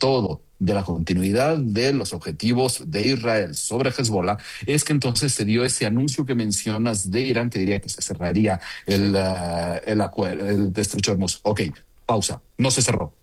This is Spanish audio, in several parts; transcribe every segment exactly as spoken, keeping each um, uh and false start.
todo de la continuidad de los objetivos de Israel sobre Hezbollah, es que entonces se dio ese anuncio que mencionas de Irán, que diría que se cerraría el, uh, el acuerdo, el estrecho de Hormuz. Ok, pausa, no se cerró,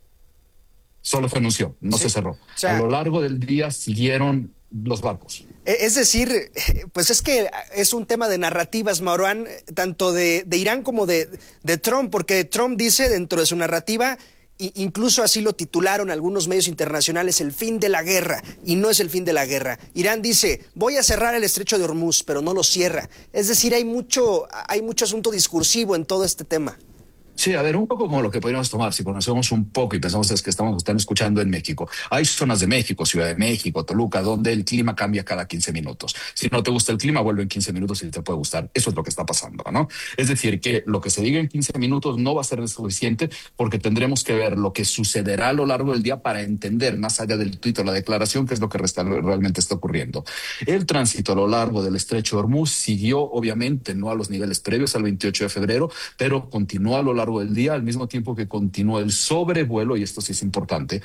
solo se anunció, no Sí. se cerró. O A sea, lo largo del día siguieron los barcos. es decir, pues es que es un tema de narrativas, Marouán, tanto de, de Irán como de, de Trump, porque Trump dice dentro de su narrativa, incluso así lo titularon algunos medios internacionales, el fin de la guerra, y no es el fin de la guerra. Irán dice, voy a cerrar el estrecho de Hormuz, pero no lo cierra. Es decir, hay mucho, hay mucho asunto discursivo en todo este tema. Sí, a ver, un poco como lo que podríamos tomar, si conocemos un poco y pensamos es que estamos están escuchando en México. Hay zonas de México, Ciudad de México, Toluca, donde el clima cambia cada quince minutos. Si no te gusta el clima, vuelve en quince minutos y te puede gustar. Eso es lo que está pasando, ¿no? Es decir, que lo que se diga en quince minutos no va a ser suficiente porque tendremos que ver lo que sucederá a lo largo del día para entender, más allá del tuit o la declaración, qué es lo que resta, realmente está ocurriendo. El tránsito a lo largo del estrecho de Hormuz siguió, obviamente, no a los niveles previos al veintiocho de febrero, pero continuó a lo largo del día, al mismo tiempo que continuó el sobrevuelo, y esto sí es importante,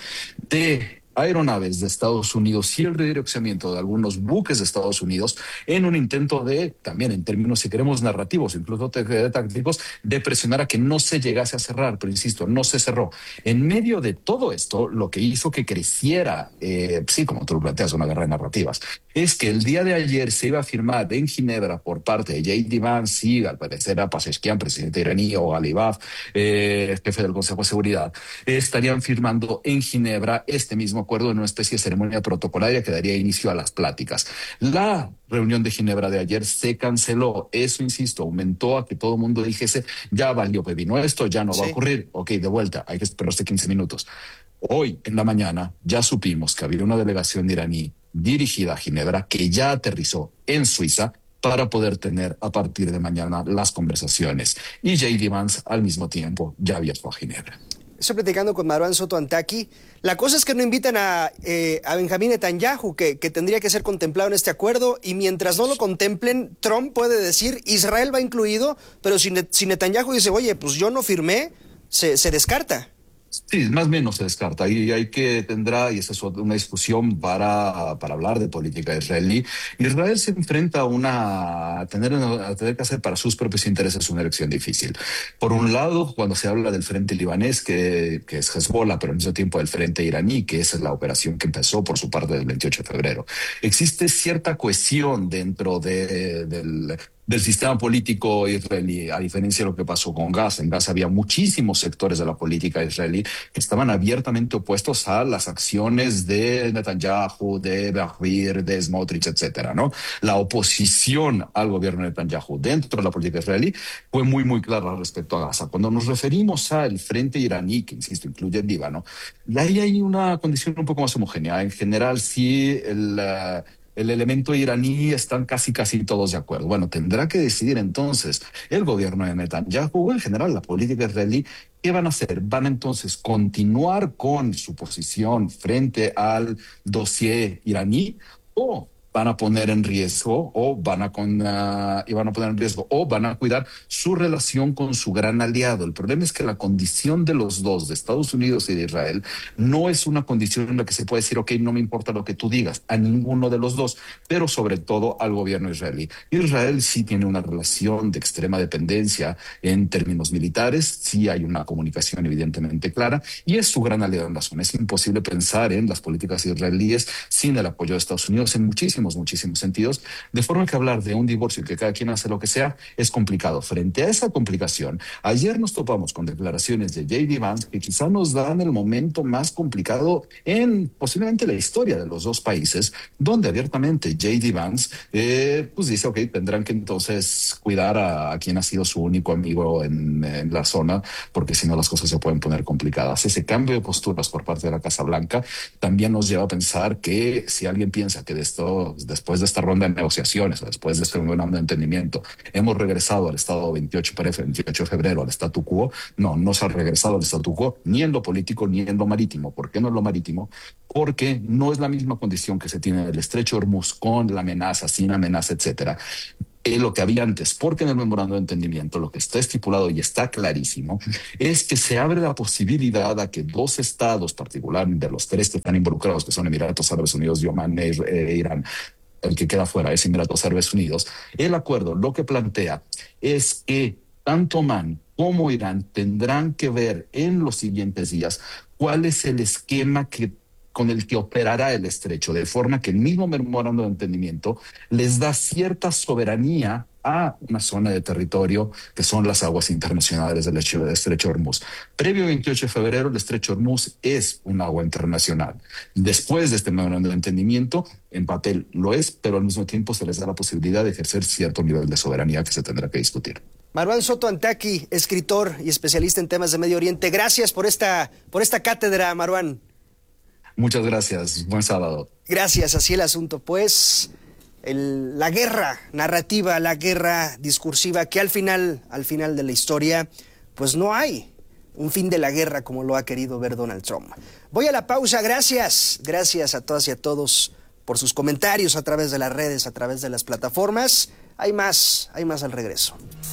de aeronaves de Estados Unidos y el redireccionamiento de algunos buques de Estados Unidos en un intento de, también en términos, si queremos, narrativos, incluso tácticos, de presionar a que no se llegase a cerrar, pero insisto, no se cerró. En medio de todo esto, lo que hizo que creciera, eh, sí, como tú lo planteas, una guerra de narrativas, es que el día de ayer se iba a firmar en Ginebra por parte de J D Vance y, al parecer, a Pezeshkian, presidente iraní, o Ghalibaf, eh, jefe del Consejo de Seguridad, eh, estarían firmando en Ginebra este mismo acuerdo en una especie de ceremonia protocolaria que daría inicio a las pláticas. La reunión de Ginebra de ayer se canceló. Eso, insisto, aumentó a que todo el mundo dijese, ya valió pepino esto, ya no va a Sí. ocurrir. Ok, de vuelta, hay que esperarse quince minutos. Hoy, en la mañana, ya supimos que había una delegación iraní dirigida a Ginebra que ya aterrizó en Suiza para poder tener a partir de mañana las conversaciones. Y J D Vance, al mismo tiempo, ya viajó a Ginebra. Estoy platicando con Marouán Soto Antaki. La cosa es que no invitan a, eh, a Benjamín Netanyahu, que, que tendría que ser contemplado en este acuerdo, y mientras no lo contemplen, Trump puede decir, Israel va incluido, pero si, si Netanyahu dice, oye, pues yo no firmé, se, se descarta. Sí, más o menos se descarta. Y hay que tendrá, y esa es una discusión para, para hablar de política israelí. Israel se enfrenta a una, a tener, a tener que hacer para sus propios intereses una elección difícil. Por un lado, cuando se habla del frente libanés, que, que es Hezbollah, pero al mismo tiempo del frente iraní, que es la operación que empezó por su parte del veintiocho de febrero, existe cierta cohesión dentro de, del, del sistema político israelí, a diferencia de lo que pasó con Gaza. En Gaza había muchísimos sectores de la política israelí que estaban abiertamente opuestos a las acciones de Netanyahu, de Ben-Gvir, de Smotrich, etcétera, ¿no? La oposición al gobierno de Netanyahu dentro de la política israelí fue muy, muy clara respecto a Gaza. Cuando nos referimos al frente iraní, que insisto, incluye el Líbano, ahí hay una condición un poco más homogénea. En general, sí, el... Uh, el elemento iraní están casi casi todos de acuerdo. Bueno, tendrá que decidir entonces el gobierno de Netanyahu, en general la política israelí, ¿qué van a hacer? ¿Van a entonces continuar con su posición frente al dossier iraní o van a poner en riesgo o van a, con, uh, y van a poner en riesgo o van a cuidar su relación con su gran aliado? El problema es que la condición de los dos, de Estados Unidos y de Israel, no es una condición en la que se puede decir, ok, no me importa lo que tú digas, a ninguno de los dos, pero sobre todo al gobierno israelí. Israel sí tiene una relación de extrema dependencia en términos militares, sí hay una comunicación evidentemente clara y es su gran aliado en la zona. Es imposible pensar en las políticas israelíes sin el apoyo de Estados Unidos en muchísimos muchísimos sentidos, de forma que hablar de un divorcio y que cada quien hace lo que sea es complicado. Frente a esa complicación, ayer nos topamos con declaraciones de J D Vance que quizá nos dan el momento más complicado en posiblemente la historia de los dos países, donde abiertamente J D Vance eh, pues dice, ok, tendrán que entonces cuidar a, a quien ha sido su único amigo en, en la zona, porque si no las cosas se pueden poner complicadas. Ese cambio de posturas por parte de la Casa Blanca también nos lleva a pensar que si alguien piensa que de esto después de esta ronda de negociaciones, después de este memorando de entendimiento, hemos regresado al estado veintiocho de febrero, al statu quo. No, no se ha regresado al statu quo ni en lo político ni en lo marítimo. ¿Por qué no en lo marítimo? Porque no es la misma condición que se tiene en el estrecho de Hormuz con la amenaza, sin amenaza, etcétera. eh, lo que había antes, porque en el memorando de entendimiento lo que está estipulado y está clarísimo es que se abre la posibilidad a que dos estados, particularmente de los tres que están involucrados, que son Emiratos Árabes Unidos y Omán e eh, Irán, el que queda fuera es Emiratos Árabes Unidos, el acuerdo lo que plantea es que tanto Omán como Irán tendrán que ver en los siguientes días cuál es el esquema que con el que operará el estrecho, de forma que el mismo memorando de entendimiento les da cierta soberanía a una zona de territorio que son las aguas internacionales del estrecho de Hormuz. Previo veintiocho de febrero, el estrecho de Hormuz es un agua internacional. Después de este memorando de entendimiento, en papel lo es, pero al mismo tiempo se les da la posibilidad de ejercer cierto nivel de soberanía que se tendrá que discutir. Marwan Soto Antaki, escritor y especialista en temas de Medio Oriente. Gracias por esta, por esta cátedra, Marwan. Muchas gracias. Buen sábado. Gracias, así el asunto. Pues el, la guerra narrativa, la guerra discursiva, que al final, al final de la historia, pues no hay un fin de la guerra como lo ha querido ver Donald Trump. Voy a la pausa. Gracias. Gracias a todas y a todos por sus comentarios a través de las redes, a través de las plataformas. Hay más, hay más al regreso.